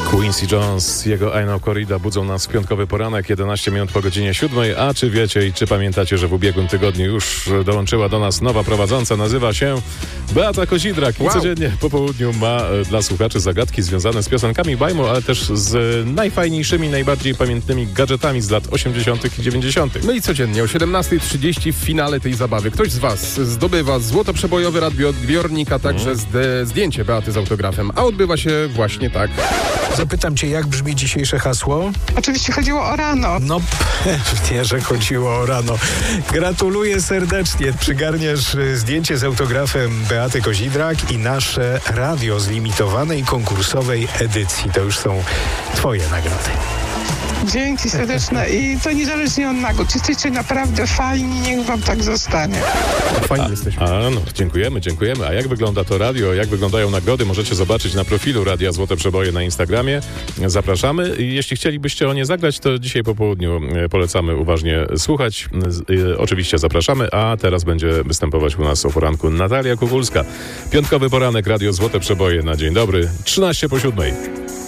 Quincy Jones, jego I Know Corrida budzą nas w piątkowy poranek, 11 minut po godzinie 7. A czy wiecie i czy pamiętacie, że w ubiegłym tygodniu już dołączyła do nas nowa prowadząca, nazywa się Beata Kozidrak i codziennie po południu ma dla słuchaczy zagadki związane z piosenkami bajmu, ale też z najfajniejszymi, najbardziej pamiętnymi gadżetami z lat 80. i 90. No i codziennie o 17:30 w finale tej zabawy ktoś z Was zdobywa złotoprzebojowy radioodbiornik, a także zdjęcie Beaty z autografem, a odbywa się właśnie tak. Zapytam cię, jak brzmi dzisiejsze hasło? Oczywiście chodziło o rano. No pewnie, że chodziło o rano. Gratuluję serdecznie. Przygarniasz zdjęcie z autografem Beaty Kozidrak i nasze radio z limitowanej konkursowej edycji. To już są twoje nagrody. Dzięki serdeczne i to niezależnie od nagród. Jesteście naprawdę fajni, niech wam tak zostanie. Fajnie jesteśmy. No, dziękujemy. A jak wygląda to radio, jak wyglądają nagrody, możecie zobaczyć na profilu Radia Złote Przeboje na Instagramie. Zapraszamy. Jeśli chcielibyście o nie zagrać, to dzisiaj po południu polecamy uważnie słuchać. Oczywiście zapraszamy, a teraz będzie występować u nas o poranku Natalia Kukulska. Piątkowy poranek, Radio Złote Przeboje na dzień dobry, 13 po 7.